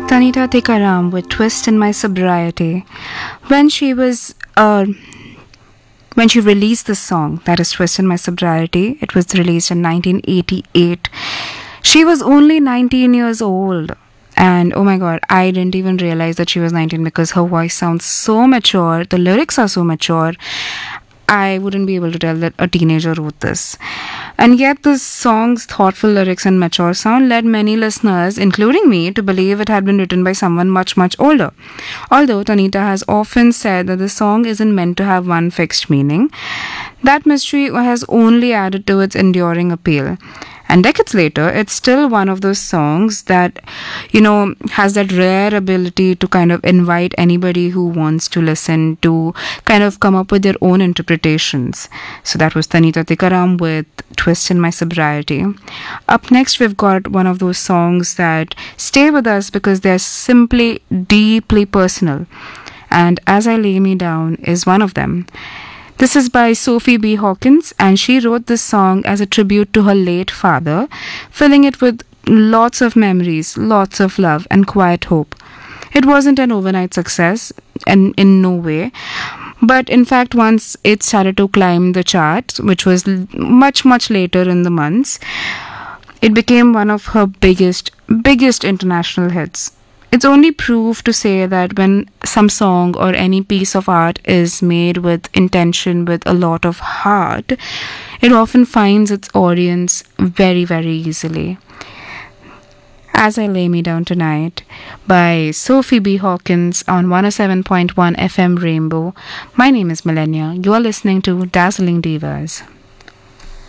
Tanita Tikaram with Twist in My Sobriety. When she was when she released this song, that is Twist in My Sobriety, it was released in 1988. She was only 19 years old. And oh my god, I didn't even realize that she was 19 because her voice sounds so mature, the lyrics are so mature. I wouldn't be able to tell that a teenager wrote this. And yet, this song's thoughtful lyrics and mature sound led many listeners, including me, to believe it had been written by someone much, much older. Although Tanita has often said that the song isn't meant to have one fixed meaning, that mystery has only added to its enduring appeal. And decades later, it's still one of those songs that, has that rare ability to kind of invite anybody who wants to listen to kind of come up with their own interpretations. So that was Tanita Tikaram with Twist in My Sobriety. Up next, we've got one of those songs that stay with us because they're simply deeply personal. And As I Lay Me Down is one of them. This is by Sophie B. Hawkins, and she wrote this song as a tribute to her late father, filling it with lots of memories, lots of love, and quiet hope. It wasn't an overnight success, and in no way. But in fact, once it started to climb the charts, which was much, much later in the months, it became one of her biggest international hits. It's only proof to say that when some song or any piece of art is made with intention, with a lot of heart, it often finds its audience very, very easily. As I Lay Me Down Tonight by Sophie B. Hawkins on 107.1 FM Rainbow. My name is Millennia. You are listening to Dazzling Divas.